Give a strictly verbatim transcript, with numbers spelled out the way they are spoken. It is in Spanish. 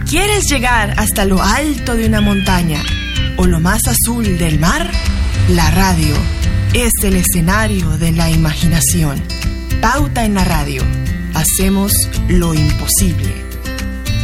¿Quieres llegar hasta lo alto de una montaña o lo más azul del mar? La radio es el escenario de la imaginación. Pauta en la radio. Hacemos lo imposible.